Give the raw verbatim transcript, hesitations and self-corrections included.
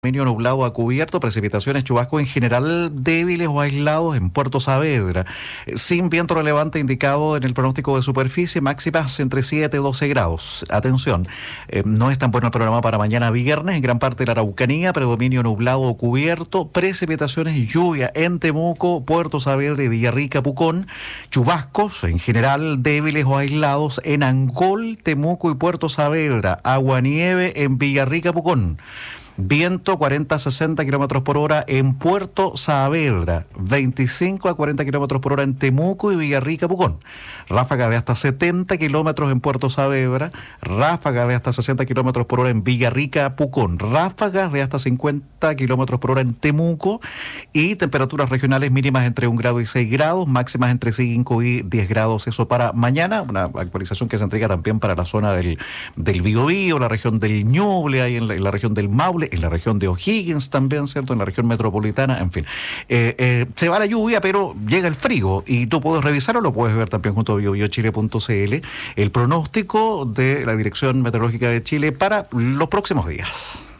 Dominio nublado a cubierto, precipitaciones, chubascos en general débiles o aislados en Puerto Saavedra, sin viento relevante indicado en el pronóstico de superficie, máximas entre siete y doce grados. Atención, eh, no es tan bueno el programa para mañana viernes, en gran parte de la Araucanía, predominio nublado o cubierto, precipitaciones y lluvia en Temuco, Puerto Saavedra y Villarrica, Pucón, chubascos en general débiles o aislados en Angol, Temuco y Puerto Saavedra, aguanieve en Villarrica, Pucón. Viento cuarenta a sesenta kilómetros por hora en Puerto Saavedra, veinticinco a cuarenta kilómetros por hora en Temuco y Villarrica, Pucón. Ráfaga de hasta setenta kilómetros en Puerto Saavedra, ráfaga de hasta sesenta kilómetros por hora en Villarrica, Pucón, ráfagas de hasta cincuenta kilómetros por hora en Temuco y temperaturas regionales mínimas entre un grado y seis grados, máximas entre cinco y diez grados. Eso para mañana, una actualización que se entrega también para la zona del, del Biobío, la región del Ñuble, ahí en la, en la región del Maule, en la región de O'Higgins también, ¿cierto? En la región metropolitana, en fin. Eh, eh, se va la lluvia, pero llega el frío y tú puedes revisarlo, lo puedes ver también junto a bio bio chile punto c l, el pronóstico de la Dirección Meteorológica de Chile para los próximos días.